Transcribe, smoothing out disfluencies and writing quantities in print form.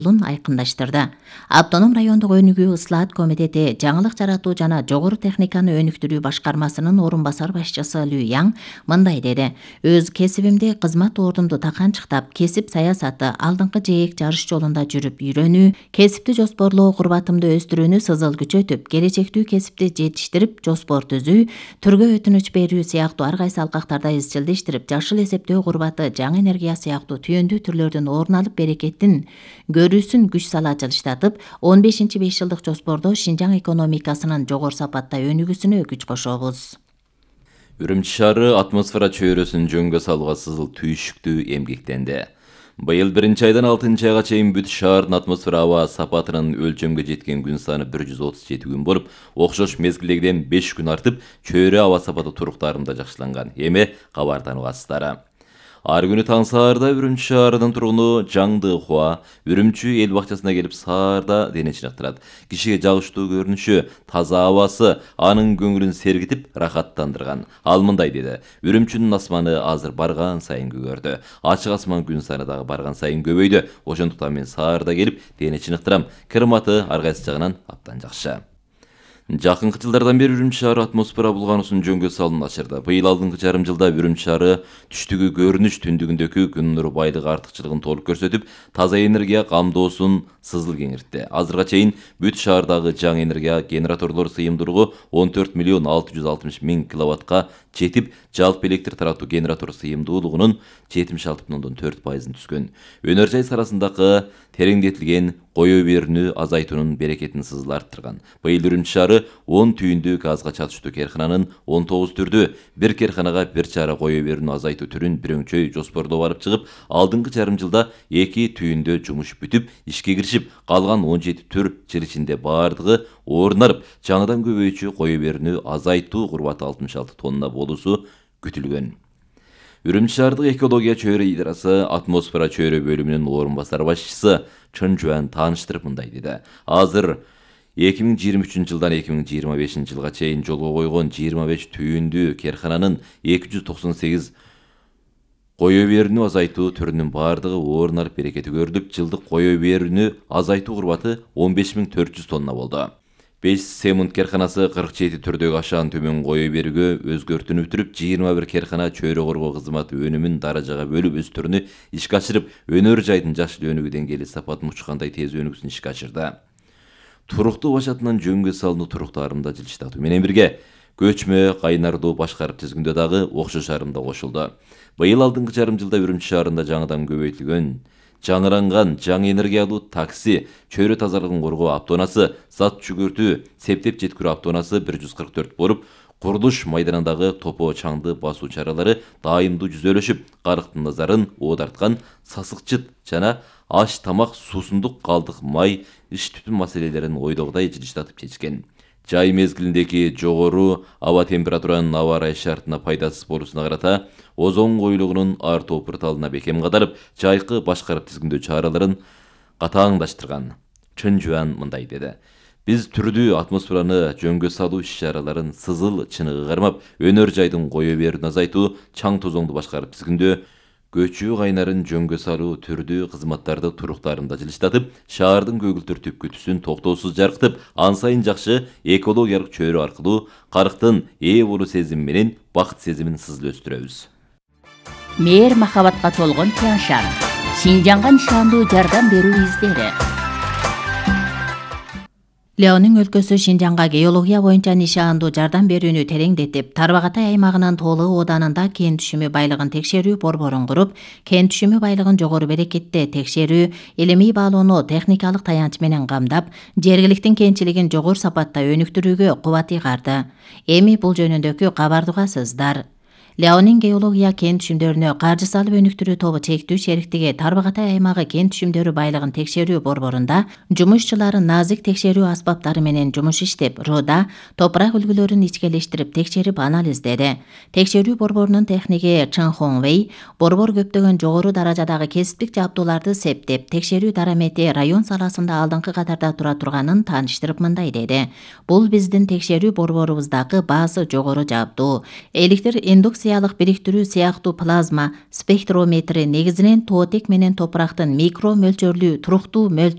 айкындаштырды. Автоном райондук өнүгүү ыслаат комитети жаңылык жаратуу жана жогору техниканы өнүктүрүү башкармасынын орун басар башчысы Лю Яң мындай деди: өз кесибимди кызмат ордумду таканчыктап, кесип саясаты, алдыңкы жээк жарыш жолунда жүрүп үйрөнүү, кесипти жоспорлоо курбатымды өстүрүүнү сызыл күчөтүп, келечектүү кесипти жетиштирип, жоспор түзүү, түргө өтүнүч берүү сыяктуу ар кайсы алкактарда изчилдештирип, жашыл эсептөө курбаты, жаңы энергия сыяктуу түйүндүү түрлөрдүн орун алып берекеттин көрүүсүн күч сала жылыштатып, 15-5 жылдык жоспордо Шинжаң экономикасынын жогору сапатта өнүгүүсүнө күч кошобуз. Үрүмчү шаары атмосфера чөйрөсүн жөнгө салууга сызыл түйшүктүү эмгектенди. Быйыл 1-айдан 6-айга чейин бүт шаардын атмосфера аба сапатынын өлчөмгө жеткен күн саны 137 күн болуп, окшош мезгилдегиден 5 күн артып, чөйрө аба сапаты туруктарында жакшыланган. Эми кабардан угасыздар. Ар күнү таң саарда Үрүмчү шаарынын тургуну Жаңды Хуа Үрүмчү эл бакчасына келип саарда дене чыныктырат. Кишиге жагыштуу көрүнүшү, таза абасы анын көңүлүн сергитип, рахаттандырган. Ал мындай деди: Үрүмчүнүн асманы азыр барган сайын көгөрдү. Ачык асман күн саны дагы барган сайын көбөйдү. Ошондуктан мен саарда келип дене чыныктырам. Климаты ар кайсы жагынан абдан жакшы. Жакынкы жылдардан бери Үрүмчү шаары атмосфера булгануусун жөнгө салууну ачырды. Быйыл алдыңкы жарым жылда Үрүмчү шаары түштүгү көрүнүш, түндүгүндөгү күн нуру байлыгы артыкчылыгын толук көрсөтүп, таза энергия камдоосун сызыл кеңиртти. Азырга чейин бүт шаардагы жаңы энергия генераторлор сыйымдуулугу 14 миллион 660 миң киловаттка жетип, жалпы электр таратуу генератор сыйымдуулугунун 76,4%-ын түзгөн. Өнөр жай сарасындагы тереңдетилген кое берүүнү азайтуунун берекетин сызыл арттырган. Быйыл Үрүмчү шаары 10 түйүндүү газга чатыштуу керкананын 19 түрдү, бир керканага бир чара кое берүүнү азайтуу түрүн бирөңчөй жоспордоп алып чыгып, алдыңкы жарым жылда 2 түйүндө жумуш бүтүп, ишке киришип, калган 17 түр жыл ичинде бардыгы орун алып, жаңыдан көбөйчү кое берүүнү азайтуу курбаты 66 тонна болуусу күтүлгөн. Үрүмчү шаардык экология чөйрө идарасы атмосфера чөйрө бөлүмүнүн орун басар башчысы Чын Жуан тааныштырып мындай деди: Азыр 2023 жылдан 2025 жылга чейин жолго койгон 25 түйүндүү керкананын 298 кое берүүнү азайтуу түрүнүн бардыгы орун алып берекети көрүлүп, жылдык кое берүүнү азайтуу курбаты 15400 тонна болду. 5 Семунд керканасы 47 түрдөгү ашаан төмөн кое берүүгө өзгөртүүнү бүтүрүп, 21 керкана чөйрө коргоо кызматы өнүмүн даражага бөлүп өз түрүнү ишке ашырып, өнөр жайдын жашыл өнүгүү деңгээли сапатын учкандай тез өнүгүүсүн ишке ашырды. Туруктуу башатынан жөнгө салынуу туруктарында жылыштатуу менен бирге көчмө, кайнардуу башкарып тизгиндөө дагы окшош арымда кошулду. Быйыл алдыңкы жарым жылда Үрүмчү шаарында жаңыдан көбөйтүлгөн жаңыранган жаңы энергиялуу такси, чөйрө тазалыгын коргоо автоунасы, зат жүгүртүү, септеп жеткирүү автоунасы 144 болуп, курулуш майданындагы топо чаңды басуу чаралары дайымдуу жүзөлөшүп, карыктын назарын оодарткан сасыкчыт жана аш тамак, суусундук калдык май, иш түтүн маселелерин ойдогудай жылыштатып чечкен. Жай мезгилиндеги жогору аба температуранын аба ырайы шартына пайдасыз болуусуна карата озон коюлугунун артуу пырталына бекем кадарып, жайкы башкарып тизгиндөө чараларын катааңдаштырган. Чын Жуан мындай деди: Биз түрдүү атмосфераны жөнгө салуу иш-чараларын сызыл чыныгы кармап, өнөр жайдын кое берүүнү азайтуу, чаң тозоңду башкарып тизгиндөө, көчүү кайнарын жөнгө салуу түрдүү кызматтарды туруктарында жылыштатып, шаардын көгүлтүр түпкүтүсүн токтоосуз жаркытып, ан сайын жакшы экологиялык чөйрө аркылуу карыктын ээ болуу сезими менен бакыт сезимин сызыл өстүрөбүз. Мээр махабатка толгон Тяншан, Шинжаңга нишандуу жардам берүү издери. Леонун өлкөсү Шинжаңга геология боюнча нишандуу жардам берүүнү тереңдетип, Тарбағатай аймагынын Тоолы ооданында кен түшүмү байлыгын текшерүү борборун куруп, кен түшүмү байлыгын жогору берекетте текшерүү, илимий баалоону техникалык таянч менен камдап, жергиликтин кенчилигин жогору сапатта өнүктүрүүгө кубат ыйгарды. Эми бул жөнүндөгү кабарды угасыздар. Леонин геология кен түшүмдөрүнө каржы салып өнүктүрүү тобу чектүү шериктиги Тарбағатай аймагы кен түшүмдөрү байлыгын текшерүү борборунда жумушчулары назик текшерүү аспаптары менен жумуш иштеп, рода, топурак үлгүлөрүн ичкелештирип текшерип анализдеди. Текшерүү борборунун техниги Чын Хоңвей борбор көптөгөн жогору даражадагы кесиптик жабдууларды септеп, текшерүү дарамети район саласында алдыңкы катарда тура турганын тааныштырып мындай деди: Бул биздин текшерүү борборубуздагы баасы жогору жабдуу. Электр индукциялык бириктирүү сыяктуу плазма спектрометри негизинен тоотек менен топурактын микро мөлчөрлүү туруктуу